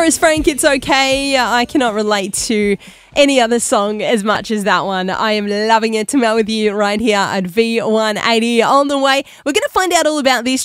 Forrest Frank, It's Okay. I cannot relate to any other song as much as that one. I am loving it to melt with you right here at V180. On the way, we're going to find out all about this